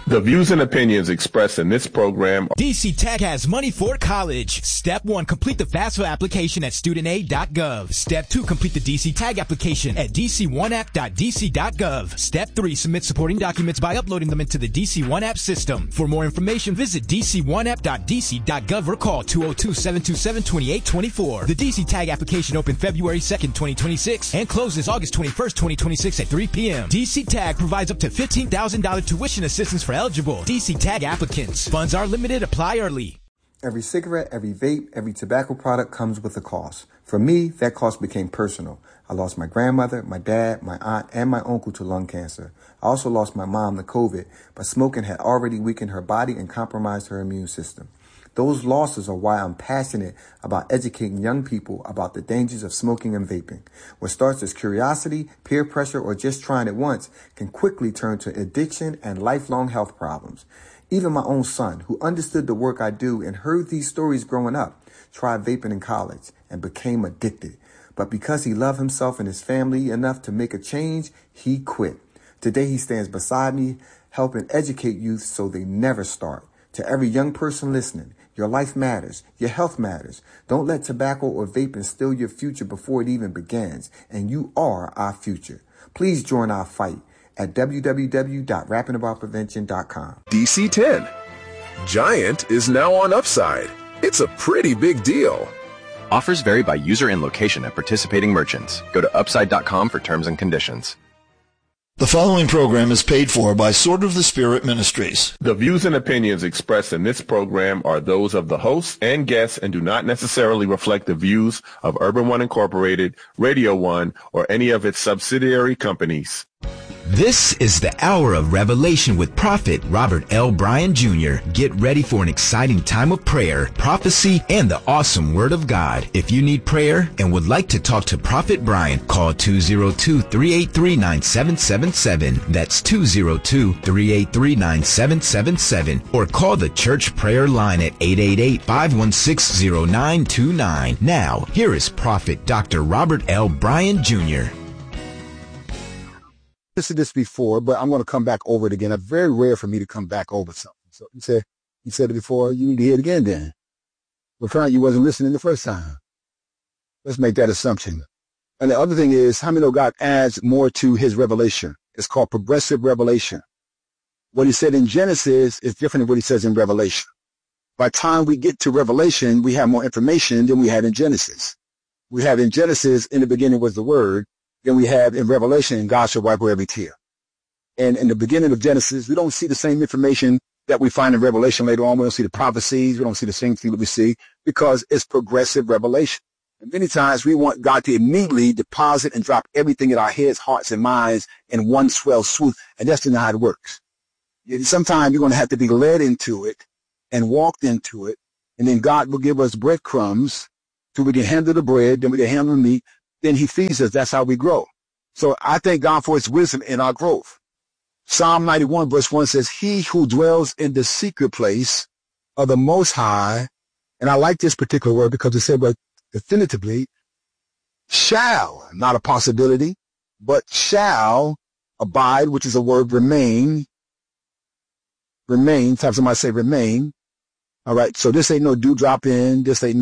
The views and opinions expressed in this program. DC Tag has money for college. Step 1, complete the FAFSA application at studentaid.gov. Step 2, complete the DC Tag application at dc1app.dc.gov. Step 3, submit supporting documents by uploading them into the DC One App system. For more information, visit dc1app.dc.gov or call 202-727-2824. The DC Tag application opened February 2nd, 2026 and closes August 21st, 2026 at 3 p.m. DC Tag provides up to $15,000 tuition assistance for eligible DC Tag applicants. Funds are limited. Apply early. Every cigarette, every vape, every tobacco product comes with a cost. For me, that cost became personal. I lost my grandmother, my dad, my aunt, and my uncle to lung cancer. I also lost my mom to COVID, but smoking had already weakened her body and compromised her immune system. Those losses are why I'm passionate about educating young people about the dangers of smoking and vaping. What starts as curiosity, peer pressure, or just trying it once can quickly turn to addiction and lifelong health problems. Even my own son, who understood the work I do and heard these stories growing up, tried vaping in college and became addicted. But because he loved himself and his family enough to make a change, he quit. Today he stands beside me, helping educate youth so they never start. To every young person listening, your life matters. Your health matters. Don't let tobacco or vaping steal your future before it even begins. And you are our future. Please join our fight at www.rappingaboutprevention.com. DC-10. Giant is now on Upside. It's a pretty big deal. Offers vary by user and location at participating merchants. Go to upside.com for terms and conditions. The following program is paid for by Sword of the Spirit Ministries. The views and opinions expressed in this program are those of the hosts and guests and do not necessarily reflect the views of Urban One Incorporated, Radio One, or any of its subsidiary companies. This is the Hour of Revelation with Prophet Robert L. Bryan Jr. Get ready for an exciting time of prayer, prophecy, and the awesome Word of God. If you need prayer and would like to talk to Prophet Bryan, call 202-383-9777. That's 202-383-9777. Or call the church prayer line at 888-516-0929. Now, here is Prophet Dr. Robert L. Bryan Jr. Listened to this before, but I'm going to come back over it again. It's very rare for me to come back over something. So you said it before, you need to hear it again then. But apparently you wasn't listening the first time. Let's make that assumption. And the other thing is, how many know God adds more to his revelation? It's called progressive revelation. What he said in Genesis is different than what he says in Revelation. By the time we get to Revelation, we have more information than we had in Genesis. We have in Genesis, in the beginning was the Word. Then we have in Revelation, God shall wipe away every tear. And in the beginning of Genesis, we don't see the same information that we find in Revelation later on. We don't see the prophecies. We don't see the same thing that we see because it's progressive revelation. And many times we want God to immediately deposit and drop everything in our heads, hearts, and minds in one swell swoop. And that's not how it works. Sometimes you're going to have to be led into it and walked into it. And then God will give us breadcrumbs so we can handle the bread, then we can handle the meat. Then he feeds us. That's how we grow. So I thank God for his wisdom in our growth. Psalm 91 verse 1 says, he who dwells in the secret place of the Most High, and I like this particular word because it said, but definitively, shall, not a possibility, but shall abide, which is a word remain. Remain, have somebody say remain. All right. So this ain't no do drop in. This ain't